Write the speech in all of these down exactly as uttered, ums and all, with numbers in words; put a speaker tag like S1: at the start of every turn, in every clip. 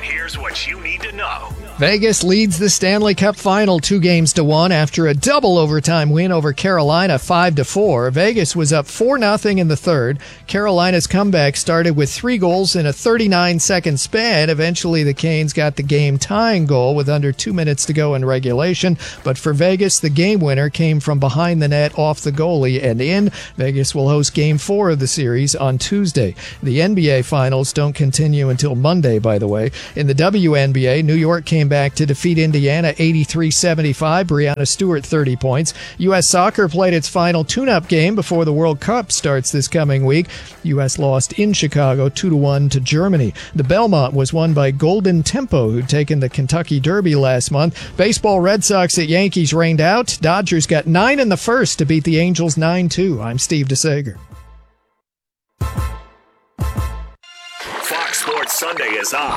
S1: here's what you need to know.
S2: Vegas leads the Stanley Cup Final two games to one after a double overtime win over Carolina five to four. Vegas was up four nothing in the third. Carolina's comeback started with three goals in a thirty-nine second span. Eventually, the Canes got the game-tying goal with under two minutes to go in regulation. But for Vegas, the game winner came from behind the net off the goalie and in. Vegas will host Game four of the series on Tuesday. The N B A Finals don't continue until Monday, by the way. In the W N B A, New York came back to defeat Indiana eighty-three seventy-five. Breanna Stewart, thirty points. U S Soccer played its final tune-up game before the World Cup starts this coming week. U S lost in Chicago two to one to Germany. The Belmont was won by Golden Tempo, who'd taken the Kentucky Derby last month. Baseball, Red Sox at Yankees rained out. Dodgers got nine in the first to beat the Angels nine two. I'm Steve DeSager.
S1: Fox Sports Sunday is on.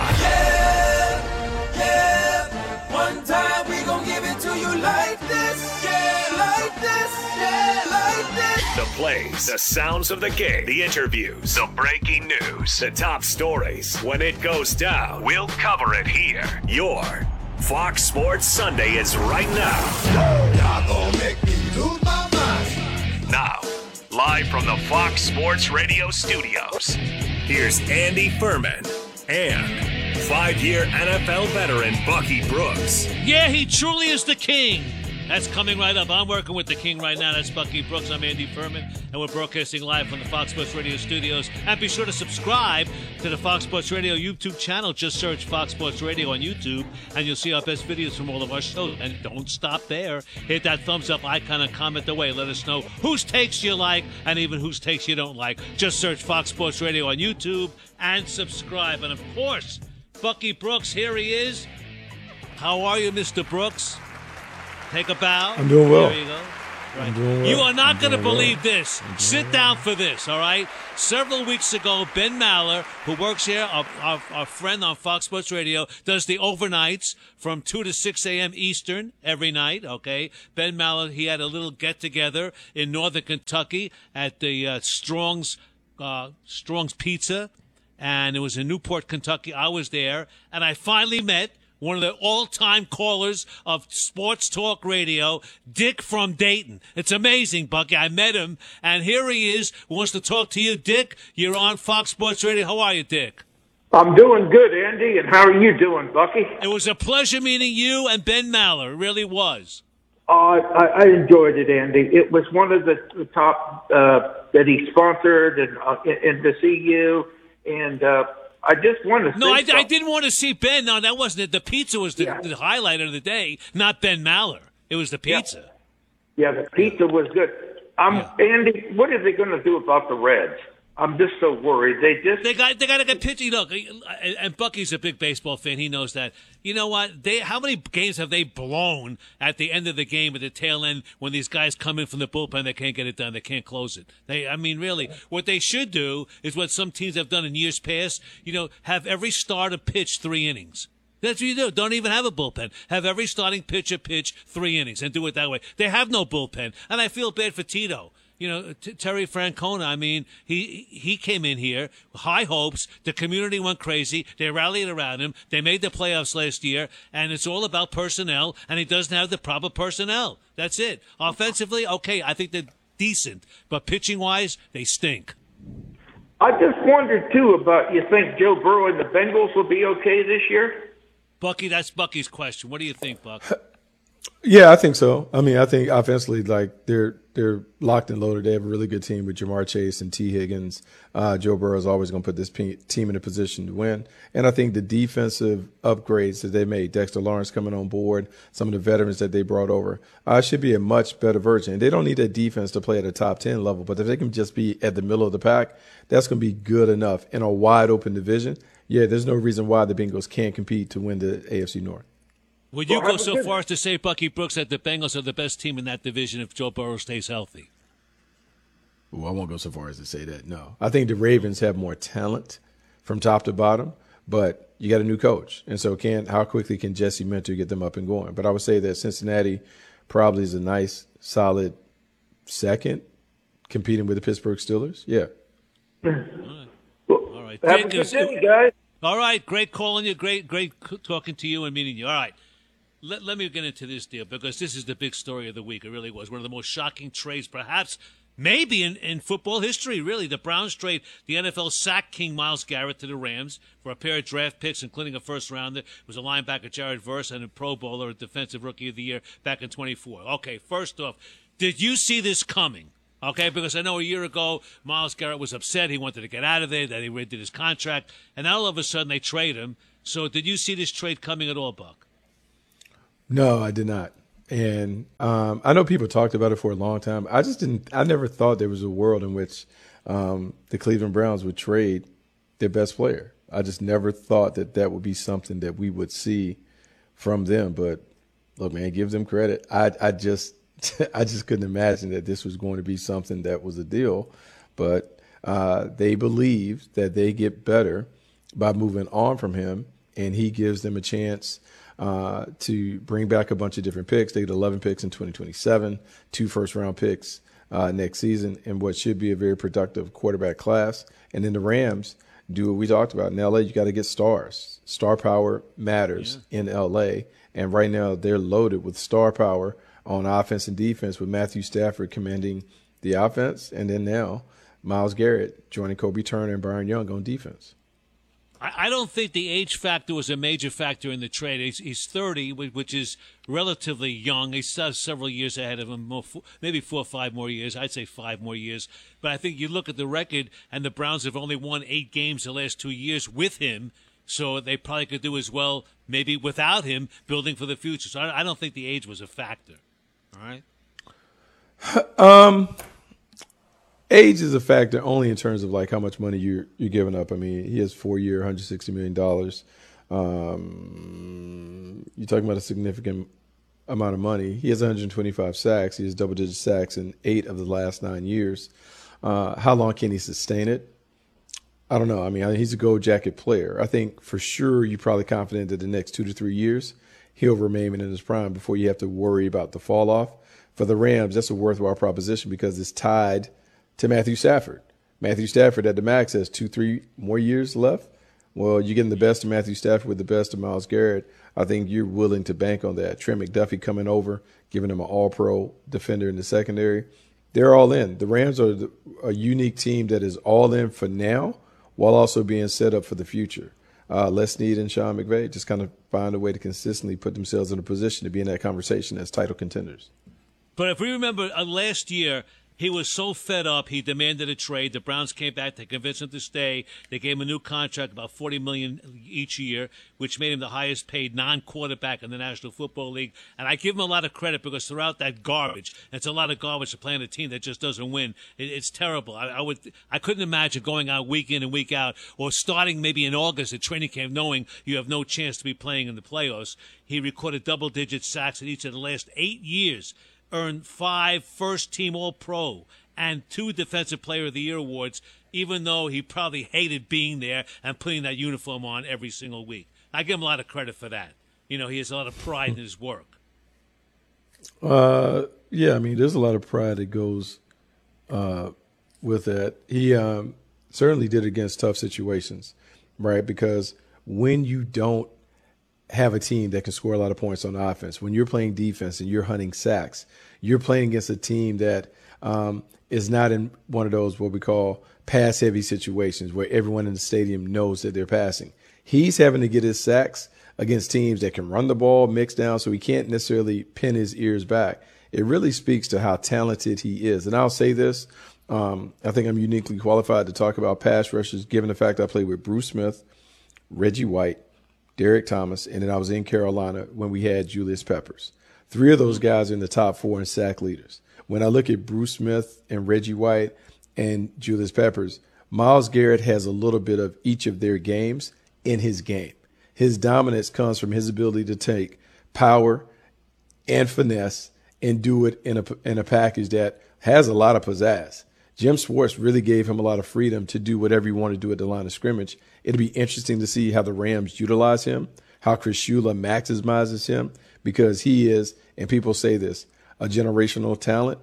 S3: Yeah, yeah. One time we gon' give it to you like this. Yeah, like this. Yeah, like this.
S1: The plays, the sounds of the game, the interviews, the breaking news, the top stories. When it goes down, we'll cover it here. Your Fox Sports Sunday is right now.
S3: Y'all gon' make me lose my mind.
S1: Now, live from the Fox Sports Radio studios, here's Andy Furman and five-year N F L veteran Bucky Brooks.
S4: Yeah, he truly is the king. That's coming right up. I'm working with the king right now. That's Bucky Brooks. I'm Andy Furman, and we're broadcasting live from the Fox Sports Radio studios. And be sure to subscribe to the Fox Sports Radio YouTube channel. Just search Fox Sports Radio on YouTube, and you'll see our best videos from all of our shows. And don't stop there. Hit that thumbs up icon and comment away. Let us know whose takes you like and even whose takes you don't like. Just search Fox Sports Radio on YouTube and subscribe. And, of course, Bucky Brooks, here he is. How are you, Mister Brooks? Take a bow.
S5: I'm doing well.
S4: There you go. Right.
S5: I'm doing well.
S4: You are not going to believe
S5: well.
S4: this. Sit down for this, all right? Several weeks ago, Ben Maller, who works here, our, our, our friend on Fox Sports Radio, does the overnights from two to six a.m. Eastern every night, okay? Ben Maller, he had a little get-together in northern Kentucky at the uh, Strong's, uh, Strong's Pizza, and it was in Newport, Kentucky. I was there, and I finally met one of the all-time callers of sports talk radio, Dick from Dayton. It's amazing, Bucky. I met him, and here he is. He wants to talk to you. Dick, you're on Fox Sports Radio. How are you, Dick?
S6: I'm doing good, Andy, and how are you doing, Bucky?
S4: It was a pleasure meeting you and Ben Maller. It really was.
S6: Uh, I, I enjoyed it, Andy. It was one of the, the top uh, that he sponsored, and, uh, and to see you, and uh, I just wanted to
S4: No, I,
S6: I
S4: I didn't want to see Ben. No, that wasn't it. The pizza was the,
S6: Yeah.
S4: the highlight of the day, not Ben Maller. It was the pizza.
S6: Yeah, the pizza was good. Um,
S4: Yeah.
S6: Andy, what are they going to do about the Reds? I'm just so worried. They just
S4: They got they got to get pitch. You know, and, and Bucky's a big baseball fan. He knows that. You know what? They how many games have they blown at the end of the game at the tail end when these guys come in from the bullpen? They can't get it done. They can't close it. They, I mean, really, what they should do is what some teams have done in years past. You know, have every starter pitch three innings. That's what you do. Don't even have a bullpen. Have every starting pitcher pitch three innings and do it that way. They have no bullpen, and I feel bad for Tito. You know, T- Terry Francona, I mean, he he came in here, high hopes. The community went crazy. They rallied around him. They made the playoffs last year, and it's all about personnel, and he doesn't have the proper personnel. That's it. Offensively, okay, I think they're decent, but pitching-wise, they stink.
S6: I just wondered, too, about you think Joe Burrow and the Bengals will be okay this year?
S4: Bucky, that's Bucky's question. What do you think, Buck?
S5: Yeah, I think so. I mean, I think offensively, like they're they're locked and loaded. They have a really good team with Jamar Chase and T. Higgins. Uh, Joe Burrow is always going to put this pe- team in a position to win. And I think the defensive upgrades that they made, Dexter Lawrence coming on board, some of the veterans that they brought over, uh, should be a much better version. And they don't need a defense to play at a top ten level, but if they can just be at the middle of the pack, that's going to be good enough in a wide open division. Yeah, there's no reason why the Bengals can't compete to win the A F C North.
S4: Would you
S6: Well,
S4: go so
S6: good.
S4: far as to say, Bucky Brooks, that the Bengals are the best team in that division if Joe Burrow stays healthy?
S5: Well, I won't go so far as to say that, no. I think the Ravens have more talent from top to bottom, but you got a new coach. And so can how quickly can Jesse Minter get them up and going? But I would say that Cincinnati probably is a nice, solid second, competing with the Pittsburgh Steelers. Yeah.
S6: Well,
S4: All right.
S6: have a
S4: Dick
S6: good
S4: is-
S6: day, guys.
S4: All right, great calling you. Great, great talking to you and meeting you. All right. Let, let me get into this deal because this is the big story of the week. It really was one of the most shocking trades, perhaps, maybe in, in football history, really. The Browns trade the N F L sack king Myles Garrett to the Rams for a pair of draft picks, including a first-rounder. It was a linebacker, Jared Verse, and a Pro Bowler, a Defensive Rookie of the Year back in twenty-four. Okay, first off, did you see this coming? Okay, because I know a year ago, Myles Garrett was upset. He wanted to get out of there, that he redid his contract, and now all of a sudden they trade him. So did you see this trade coming at all, Buck?
S5: No, I did not. And um, I know people talked about it for a long time. I just didn't – I never thought there was a world in which um, the Cleveland Browns would trade their best player. I just never thought that that would be something that we would see from them. But, look, man, give them credit. I, I just I just couldn't imagine that this was going to be something that was a deal. But uh, they believe that they get better by moving on from him, and he gives them a chance – Uh, to bring back a bunch of different picks. They get eleven picks in twenty twenty-seven, two first-round picks uh, next season, and what should be a very productive quarterback class. And then the Rams do what we talked about. In L A, you got to get stars. Star power matters yeah. in L A, and right now they're loaded with star power on offense and defense with Matthew Stafford commanding the offense, and then now Myles Garrett joining Kobe Turner and Byron Young on defense.
S4: I don't think the age factor was a major factor in the trade. He's, he's thirty, which is relatively young. He's several years ahead of him, maybe four or five more years. I'd say five more years. But I think you look at the record, and the Browns have only won eight games the last two years with him, so they probably could do as well maybe without him building for the future. So I, I don't think the age was a factor. All right?
S5: Um... Age is a factor only in terms of like how much money you're you're giving up. I mean, he has four year, one hundred sixty million dollars. Um, you're talking about a significant amount of money. He has one hundred twenty-five sacks. He has double digit sacks in eight of the last nine years. Uh, how long can he sustain it? I don't know. I mean, he's a gold jacket player. I think for sure you're probably confident that the next two to three years he'll remain in his prime before you have to worry about the fall off. For the Rams, that's a worthwhile proposition because it's tied to Matthew Stafford. Matthew Stafford at the max has two, three more years left. Well, you're getting the best of Matthew Stafford with the best of Myles Garrett. I think you're willing to bank on that. Trent McDuffie coming over, giving him an all-pro defender in the secondary. They're all in. The Rams are the, a unique team that is all in for now while also being set up for the future. Uh, Les Snead and Sean McVay just kind of find a way to consistently put themselves in a position to be in that conversation as title contenders.
S4: But if we remember uh, last year, he was so fed up, he demanded a trade. The Browns came back to convince him to stay. They gave him a new contract, about forty million dollars each year, which made him the highest paid non-quarterback in the National Football League. And I give him a lot of credit because throughout that garbage, and it's a lot of garbage to play on a team that just doesn't win. It, it's terrible. I, I would, I couldn't imagine going out week in and week out, or starting maybe in August at training camp, knowing you have no chance to be playing in the playoffs. He recorded double-digit sacks in each of the last eight years. Earned five first-team All-Pro and two Defensive Player of the Year awards, even though he probably hated being there and putting that uniform on every single week. I give him a lot of credit for that. You know, he has a lot of pride in his work.
S5: Uh, yeah, I mean, there's a lot of pride that goes uh, with that. He um, certainly did it against tough situations, right? Because when you don't have a team that can score a lot of points on offense, when you're playing defense and you're hunting sacks, you're playing against a team that um, is not in one of those what we call pass-heavy situations where everyone in the stadium knows that they're passing. He's having to get his sacks against teams that can run the ball, mix down, so he can't necessarily pin his ears back. It really speaks to how talented he is. And I'll say this, um, I think I'm uniquely qualified to talk about pass rushers, given the fact I played with Bruce Smith, Reggie White, Derek Thomas, and then I was in Carolina when we had Julius Peppers. Three of those guys are in the top four in sack leaders. When I look at Bruce Smith and Reggie White and Julius Peppers, Myles Garrett has a little bit of each of their games in his game. His dominance comes from his ability to take power and finesse and do it in a, in a package that has a lot of pizzazz. Jim Schwartz really gave him a lot of freedom to do whatever he wanted to do at the line of scrimmage. It'll be interesting to see how the Rams utilize him, how Chris Shula maximizes him, because he is, and people say this, a generational talent.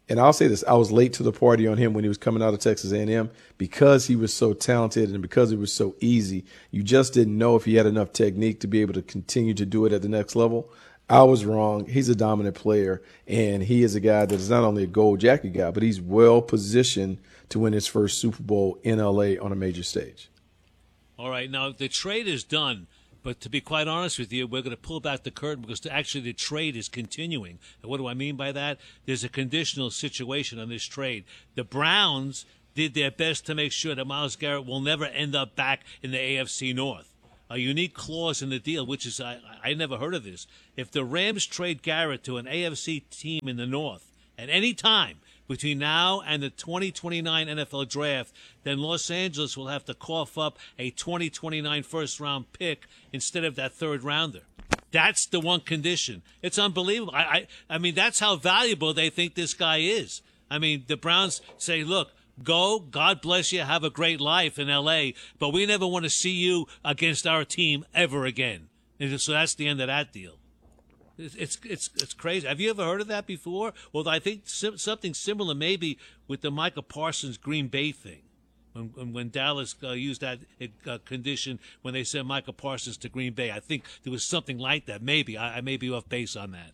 S5: and I'll say this, I was late to the party on him when he was coming out of Texas A and M because he was so talented and because it was so easy. You just didn't know if he had enough technique to be able to continue to do it at the next level. I was wrong. He's a dominant player, and he is a guy that is not only a gold jacket guy, but he's well positioned to win his first Super Bowl in L A on a major stage.
S4: All right, now the trade is done. But to be quite honest with you, we're going to pull back the curtain because actually the trade is continuing. And what do I mean by that? There's a conditional situation on this trade. The Browns did their best to make sure that Myles Garrett will never end up back in the A F C North. A unique clause in the deal, which is, I, I never heard of this. If the Rams trade Garrett to an A F C team in the North at any time between now and the twenty twenty-nine N F L Draft, then Los Angeles will have to cough up a twenty twenty-nine first-round pick instead of that third-rounder. That's the one condition. It's unbelievable. I, I, I mean, that's how valuable they think this guy is. I mean, the Browns say, look, go, God bless you, have a great life in L A, but we never want to see you against our team ever again. And so that's the end of that deal. It's it's it's crazy. Have you ever heard of that before? Well, I think something similar maybe with the Micah Parsons Green Bay thing, when when Dallas uh, used that uh, condition when they sent Micah Parsons to Green Bay. I think there was something like that. Maybe I, I may be off base on that.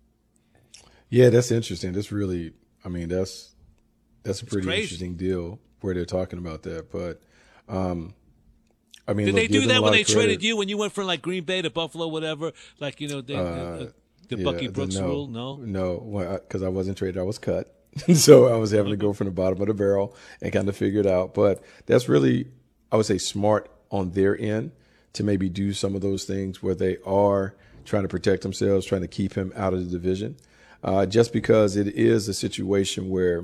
S5: Yeah, that's interesting. That's really, I mean, that's that's a pretty
S4: crazy.
S5: interesting deal where they're talking about that. But um, I mean,
S4: did
S5: look,
S4: they do that when they traded
S5: credit.
S4: you when you went from like Green Bay to Buffalo, whatever? Like you know, they, uh, the, the yeah, Bucky Brooks
S5: the, no,
S4: rule. No,
S5: no, because I, I wasn't traded, I was cut, so I was having to go from the bottom of the barrel and kind of figure it out. But that's really, I would say, smart on their end to maybe do some of those things where they are trying to protect themselves, trying to keep him out of the division, uh, just because it is a situation where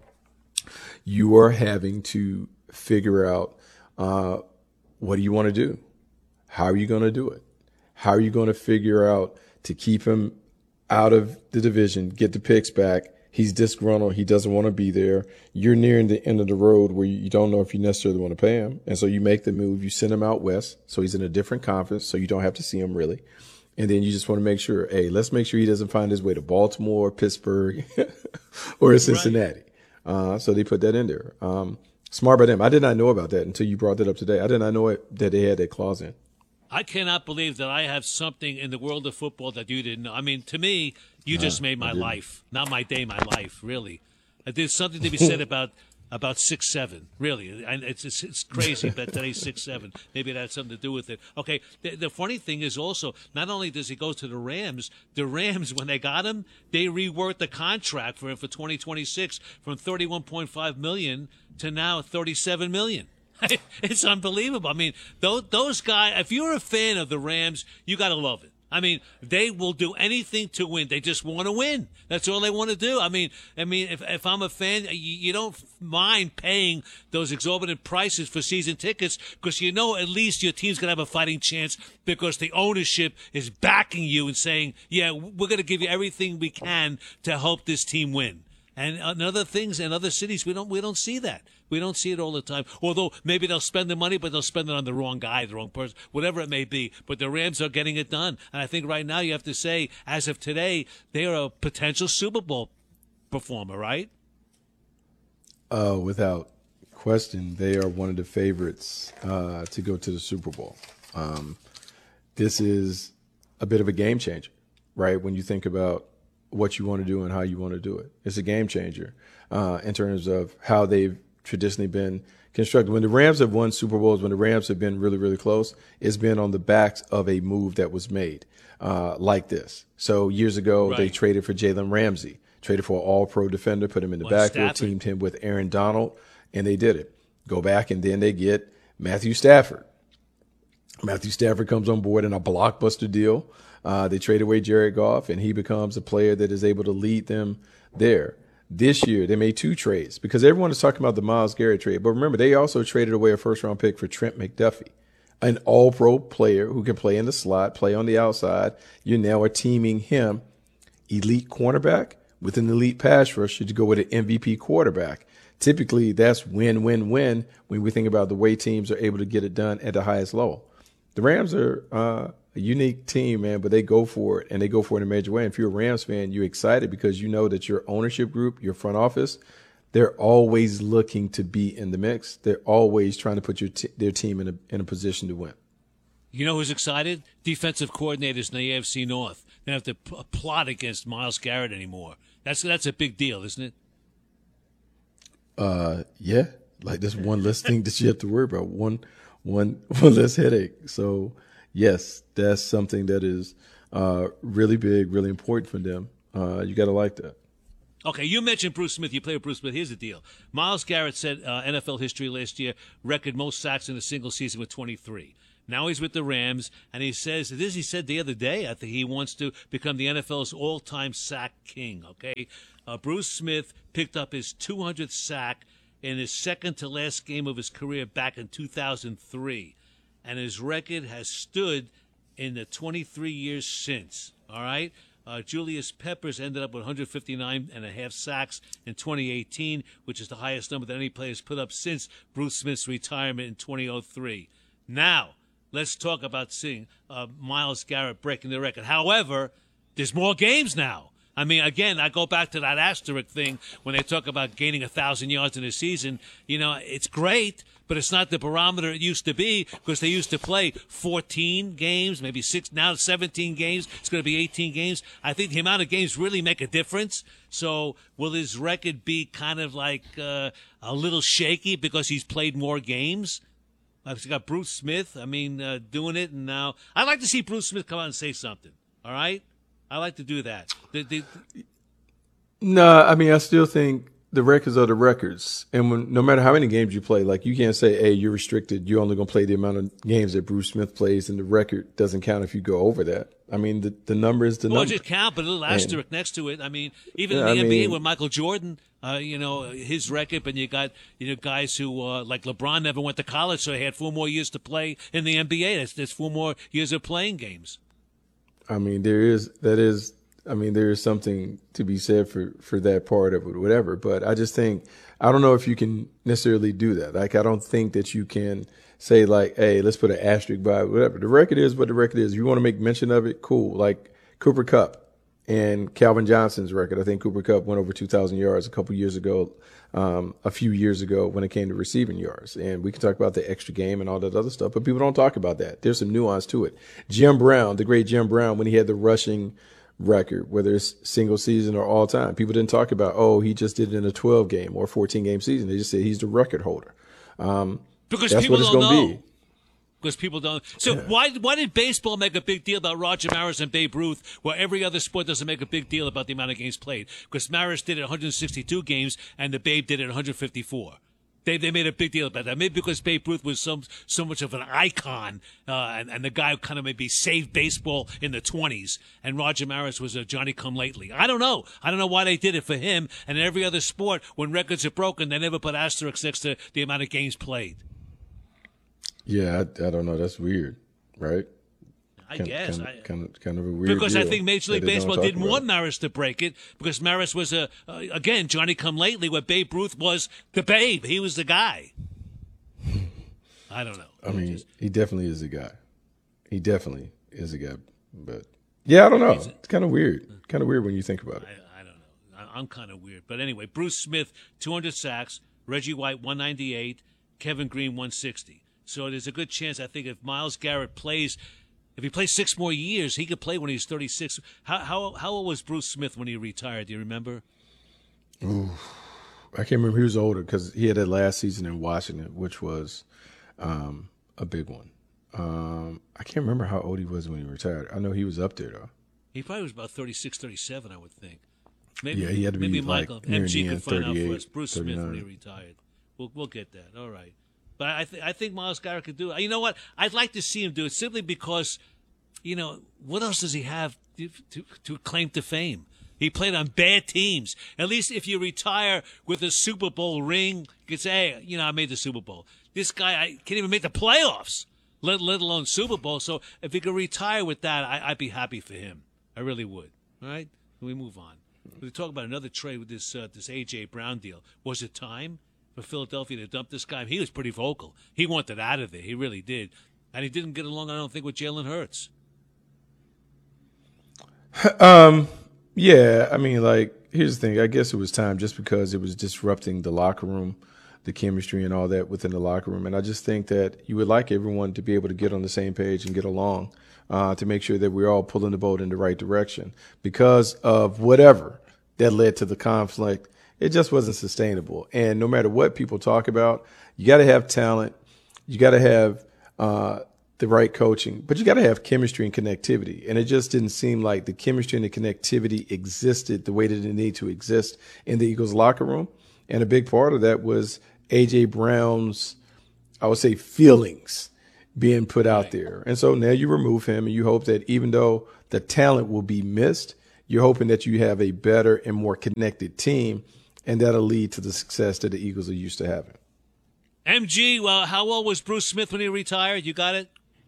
S5: you are having to figure out. Uh, What do you want to do? How are you going to do it? How are you going to figure out to keep him out of the division, get the picks back? He's disgruntled. He doesn't want to be there. You're nearing the end of the road where you don't know if you necessarily want to pay him. And so you make the move. You send him out west so he's in a different conference so you don't have to see him really. And then you just want to make sure, hey, let's make sure he doesn't find his way to Baltimore, Pittsburgh, or Cincinnati. Right. Uh, so they put that in there. Um, Smart by them. I did not know about that until you brought that up today. I did not know it, that they had that clause in.
S4: I cannot believe that I have something in the world of football that you didn't know. I mean, to me, you just made my life, not my day, my life, really. There's something to be said about about six seven, really. And it's, it's it's crazy that today's six seven. Maybe that had something to do with it. Okay, the, the funny thing is also, not only does he go to the Rams, the Rams, when they got him, they reworked the contract for him for twenty twenty-six from thirty-one point five million dollars to now thirty-seven million dollars. It's unbelievable. I mean, those, those guys, if you're a fan of the Rams, you got to love it. I mean, they will do anything to win. They just want to win. That's all they want to do. I mean, I mean, if if I'm a fan, you, you don't mind paying those exorbitant prices for season tickets because you know at least your team's going to have a fighting chance because the ownership is backing you and saying, yeah, we're going to give you everything we can to help this team win. And in other things, in other cities, we don't we don't see that. We don't see it all the time. Although maybe they'll spend the money, but they'll spend it on the wrong guy, the wrong person, whatever it may be. But the Rams are getting it done. And I think right now you have to say, as of today, they are a potential Super Bowl performer, right?
S5: Uh, without question, they are one of the favorites uh, to go to the Super Bowl. Um, this is a bit of a game changer, right? When you think about what you want to do and how you want to do it. It's a game changer uh, in terms of how they've traditionally been constructed. When the Rams have won Super Bowls, when the Rams have been really, really close, it's been on the backs of a move that was made uh, like this. So years ago, right. They traded for Jalen Ramsey, traded for an all-pro defender, put him in the well, backfield, teamed him with Aaron Donald, and they did it. Go back, and then they get Matthew Stafford. Matthew Stafford comes on board in a blockbuster deal. Uh, they trade away Jared Goff, and he becomes a player that is able to lead them there. This year, they made two trades because everyone is talking about the Myles Garrett trade. But remember, they also traded away a first-round pick for Trent McDuffie, an all-pro player who can play in the slot, play on the outside. You now are teaming him, elite cornerback, with an elite pass rusher to go with an M V P quarterback. Typically, that's win-win-win when we think about the way teams are able to get it done at the highest level. The Rams are uh, a unique team, man, but they go for it, and they go for it in a major way. And if you're a Rams fan, you're excited because you know that your ownership group, your front office, they're always looking to be in the mix. They're always trying to put your t- their team in a in a position to win.
S4: You know who's excited? Defensive coordinators in the A F C North. They don't have to p- plot against Myles Garrett anymore. That's that's a big deal, isn't it?
S5: Uh, yeah, like there's one less thing that you have to worry about. One, one, one less headache. So. Yes, that's something that is uh, really big, really important for them. Uh, you got to like that.
S4: Okay, you mentioned Bruce Smith. You play with Bruce Smith. Here's the deal. Myles Garrett set uh, N F L history last year, record most sacks in a single season with twenty-three. Now he's with the Rams, and he says, this he said the other day, I think he wants to become the N F L's all-time sack king, okay? Uh, Bruce Smith picked up his two hundredth sack in his second-to-last game of his career back in two thousand three. And his record has stood in the twenty-three years since, all right? Uh, Julius Peppers ended up with one hundred fifty-nine and a half sacks in twenty eighteen, which is the highest number that any player has put up since Bruce Smith's retirement in two thousand three. Now, let's talk about seeing uh, Myles Garrett breaking the record. However, there's more games now. I mean, again, I go back to that asterisk thing when they talk about gaining one thousand yards in a season. You know, it's great, but it's not the barometer it used to be because they used to play fourteen games, maybe six, now seventeen games. It's going to be eighteen games. I think the amount of games really make a difference. So will his record be kind of like uh, a little shaky because he's played more games? I've got Bruce Smith, I mean, uh, doing it, and now I'd like to see Bruce Smith come out and say something, all right? I like to do that. The, the,
S5: No, I mean, I still think the records are the records. And when, no matter how many games you play, like you can't say, hey, you're restricted. You're only going to play the amount of games that Bruce Smith plays, and the record doesn't count if you go over that. I mean, the, the number is the
S4: well,
S5: number.
S4: Well, just count, but a little asterisk and, next to it. I mean, even yeah, in the I N B A mean, with Michael Jordan, uh, you know, his record, but you got, you know, guys who, uh, like LeBron never went to college, so he had four more years to play in the N B A. That's, that's four more years of playing games.
S5: I mean, there is, that is, I mean, there is something to be said for, for that part of it, whatever. But I just think, I don't know if you can necessarily do that. Like, I don't think that you can say, like, hey, let's put an asterisk by it, whatever. The record is what the record is. You want to make mention of it? Cool. Like Cooper Kupp and Calvin Johnson's record. I think Cooper Kupp went over two thousand yards a couple years ago, um, a few years ago when it came to receiving yards. And we can talk about the extra game and all that other stuff, but people don't talk about that. There's some nuance to it. Jim Brown, the great Jim Brown, when he had the rushing record, whether it's single season or all time, people didn't talk about, oh, he just did it in a twelve game or fourteen game season. They just said he's the record holder. Um,
S4: because
S5: that's
S4: people
S5: what it's
S4: don't
S5: gonna
S4: know.
S5: be.
S4: Because people don't. So
S5: yeah.
S4: why why did baseball make a big deal about Roger Maris and Babe Ruth, where every other sport doesn't make a big deal about the amount of games played? Because Maris did it one hundred sixty-two games and the Babe did it one hundred fifty-four. They they made a big deal about that. Maybe because Babe Ruth was so so much of an icon, uh, and, and the guy who kind of maybe saved baseball in the twenties, and Roger Maris was a Johnny-come-lately. I don't know. I don't know why they did it for him. And in every other sport, when records are broken, they never put asterisks next to the amount of games played.
S5: Yeah, I, I don't know. That's weird, right?
S4: I
S5: kind,
S4: guess.
S5: Kind,
S4: I,
S5: kind, of, kind of a weird
S4: Because
S5: deal
S4: I think Major League Baseball didn't
S5: about.
S4: want Maris to break it because Maris was, a uh, again, Johnny-come-lately, where Babe Ruth was the Babe. He was the guy. I don't know.
S5: I mean,
S4: just,
S5: he definitely is a guy. He definitely is a guy. But, yeah, I don't know. It's kind of weird. Kind of weird when you think about it.
S4: I, I don't know. I, I'm kind of weird. But anyway, Bruce Smith, two hundred sacks. Reggie White, one ninety-eight. Kevin Green, one sixty. So there's a good chance, I think, if Myles Garrett plays, if he plays six more years, he could play when he's thirty-six. How how how old was Bruce Smith when he retired? Do you remember?
S5: Ooh, I can't remember. He was older because he had that last season in Washington, which was um, a big one. Um, I can't remember how old he was when he retired. I know he was up there, though.
S4: He probably was about thirty-six, thirty-seven, I would think. Maybe,
S5: yeah, he had to be
S4: maybe
S5: like
S4: Michael
S5: near
S4: M G
S5: the
S4: could
S5: end,
S4: find out for us. Bruce
S5: thirty-nine.
S4: Smith when he retired. We'll we'll get that. All right. But I, th- I think Myles Garrett could do it. You know what? I'd like to see him do it simply because, you know, what else does he have to, to, to claim to fame? He played on bad teams. At least if you retire with a Super Bowl ring, you can say, hey, you know, I made the Super Bowl. This guy I can't even make the playoffs, let, let alone Super Bowl. So if he could retire with that, I, I'd be happy for him. I really would. All right? We move on. We talk about another trade with this uh, this A J. Brown deal. Was it time for Philadelphia to dump this guy? He was pretty vocal. He wanted out of there. He really did. And he didn't get along, I don't think, with Jalen Hurts.
S5: Um, yeah, I mean, like, here's the thing. I guess it was time just because it was disrupting the locker room, the chemistry and all that within the locker room. And I just think that you would like everyone to be able to get on the same page and get along uh, to make sure that we're all pulling the boat in the right direction. Because of whatever that led to the conflict, it just wasn't sustainable. And no matter what people talk about, you got to have talent. You got to have uh, the right coaching, but you got to have chemistry and connectivity. And it just didn't seem like the chemistry and the connectivity existed the way that it needed to exist in the Eagles locker room. And a big part of that was A J Brown's, I would say, feelings being put out there. And so now you remove him and you hope that even though the talent will be missed, you're hoping that you have a better and more connected team, and that'll lead to the success that the Eagles are used to having.
S4: M G, well, how old was Bruce Smith when he retired? You got it?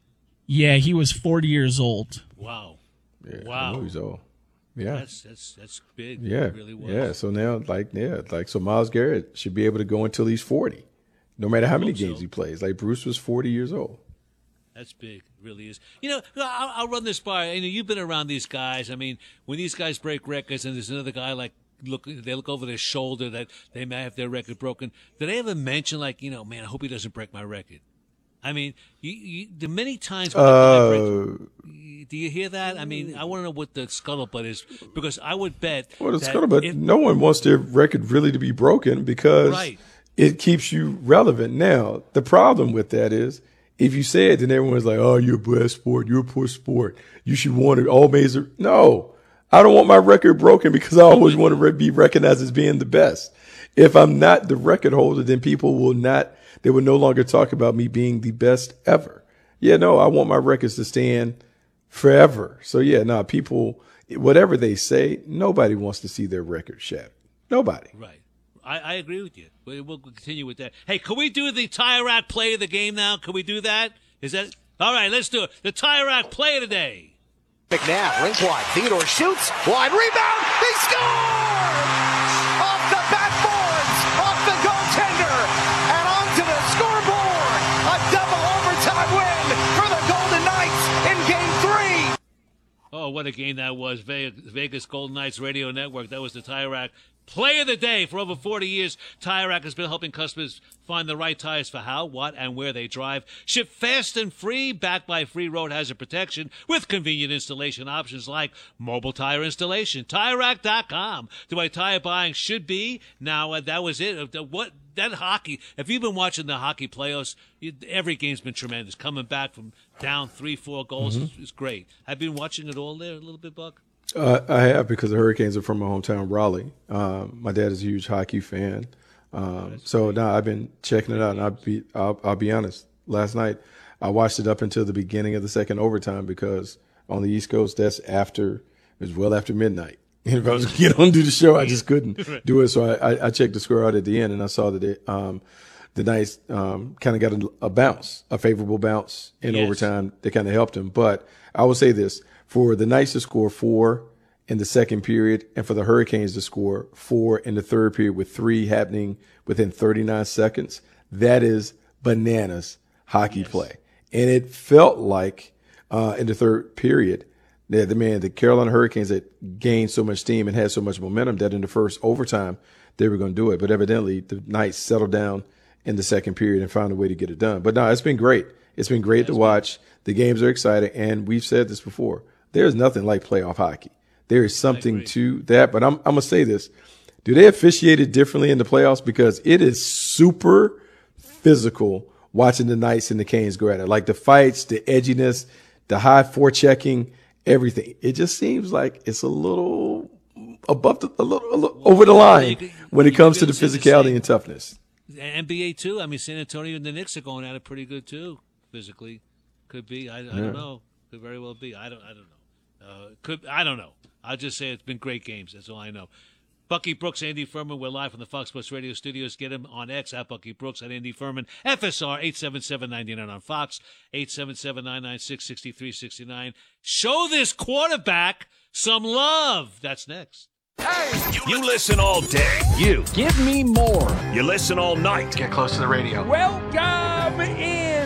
S7: Yeah, he was forty years old.
S4: Wow.
S5: Yeah,
S4: wow.
S5: I know he's old. Yeah.
S4: That's that's that's big.
S5: Yeah.
S4: It really was.
S5: Yeah. So now, like, yeah, like, so Myles Garrett should be able to go until he's forty, no matter how many games
S4: so.
S5: he plays. Like, Bruce was forty years old.
S4: That's big. It really is. You know, I'll, I'll run this by. You know, you've been around these guys. I mean, when these guys break records and there's another guy like, look, they look over their shoulder that they may have their record broken. Do they ever mention, like, you know, man, I hope he doesn't break my record? I mean, you, you, the many times.
S5: Uh,
S4: breaks, do you hear that? I mean, I want to know what the scuttlebutt is, because I would bet.
S5: Well, the
S4: that
S5: scuttlebutt,
S4: if,
S5: no one wants their record really to be broken because
S4: right.
S5: it keeps you relevant. Now, the problem with that is, if you say it, then everyone's like, oh, you're a bad sport. You're a poor sport. You should want it all major. No, I don't want my record broken because I always want to re- be recognized as being the best. If I'm not the record holder, then people will not, they will no longer talk about me being the best ever. Yeah, no, I want my records to stand forever. So yeah, no, nah, people, whatever they say, nobody wants to see their record shattered. Nobody.
S4: Right. I, I agree with you. We'll continue with that. Hey, can we do the Tire Rack play of the game now? Can we do that? Is that all right? Let's do it. The Tire Rack play of the day.
S8: McNabb, rink wide. Theodore shoots. Wide rebound. They score! Off the backboards, off the goaltender, and onto the scoreboard. A double overtime win for the Golden Knights in Game Three.
S4: Oh, what a game that was! Vegas, Vegas Golden Knights Radio Network. That was the Tire Rack play of the day. For over forty years, Tire Rack has been helping customers find the right tires for how, what, and where they drive. Ship fast and free, backed by free road hazard protection with convenient installation options like mobile tire installation. Tire Rack dot com. The way tire buying should be. Now, uh, that was it. Uh, what that hockey, if you've been watching the hockey playoffs, you, every game's been tremendous. Coming back from down three, four goals mm-hmm. is, is great. Have you been watching it all there a little bit, Buck?
S5: Uh, I have, because the Hurricanes are from my hometown, Raleigh. Um, my dad is a huge hockey fan. Um, so now nah, I've been checking it out, and I'll be, I'll, I'll be honest. Last night, I watched it up until the beginning of the second overtime, because on the East Coast, that's after, it was well after midnight. And if I was going to get on and do the show, I just couldn't do it. So I, I, I checked the score out at the end, and I saw that it, um, the Knights um, kind of got a, a bounce, a favorable bounce in
S4: yes.
S5: overtime that kind of helped them. But I will say this. For the Knights to score four in the second period, and for the Hurricanes to score four in the third period, with three happening within thirty-nine seconds, that is bananas hockey yes. play. And it felt like uh, in the third period that the man, the Carolina Hurricanes, that gained so much steam and had so much momentum that in the first overtime they were going to do it. But evidently the Knights settled down in the second period and found a way to get it done. But no, it's been great. It's been great That's to watch. Good. The games are exciting, and we've said this before. There's nothing like playoff hockey. There is something to that, but I'm, I'm going to say this. Do they officiate it differently in the playoffs? Because it is super physical watching the Knights and the Canes go at it. Like the fights, the edginess, the high forechecking, everything. It just seems like it's a little above the, a little, a little over the line could, when it comes to the physicality the and toughness.
S4: N B A too. I mean, San Antonio and the Knicks are going at it pretty good too, physically. Could be. I, I
S5: yeah.
S4: don't know. Could very well be. I don't. I don't know. Uh, could I don't know. I'll just say it's been great games. That's all I know. Bucky Brooks, Andy Furman. We're live from the Fox Sports Radio studios. Get him on X at Bucky Brooks, at Andy Furman. F S R eight seven seven, nine nine on Fox, eight seven seven, nine nine six, six three six nine. Show this quarterback some love. That's next.
S1: Hey, you listen all day. You.
S9: Give me more.
S1: You listen all night.
S9: Get close to the radio.
S10: Welcome in.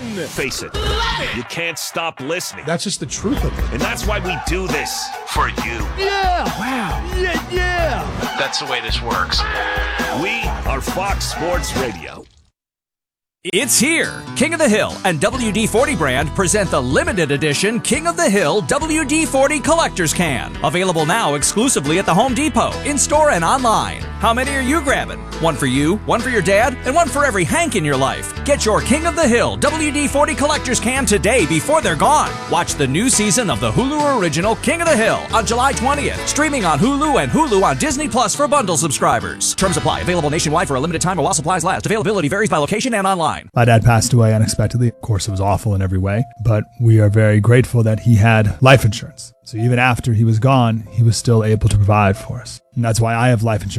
S1: Face it, you can't stop listening.
S9: That's just the truth of it.
S1: And that's why we do this for you.
S9: Yeah! Wow! Yeah, yeah!
S10: That's the way this works.
S1: We are Fox Sports Radio.
S11: It's here. King of the Hill and W D forty brand present the limited edition King of the Hill W D forty Collector's Can. Available now exclusively at the Home Depot, in-store and online. How many are you grabbing? One for you, one for your dad, and one for every Hank in your life. Get your King of the Hill W D forty Collector's Can today before they're gone. Watch the new season of the Hulu original King of the Hill on July twentieth. Streaming on Hulu and Hulu on Disney Plus for bundle subscribers. Terms apply. Available nationwide for a limited time while supplies last. Availability varies by location and online.
S12: My dad passed away unexpectedly. Of course, it was awful in every way, but we are very grateful that he had life insurance. So even after he was gone, he was still able to provide for us. And that's why I have life insurance.